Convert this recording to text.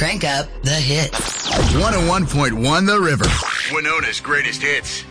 Crank up the hits. 101.1 The River. Winona's greatest hits.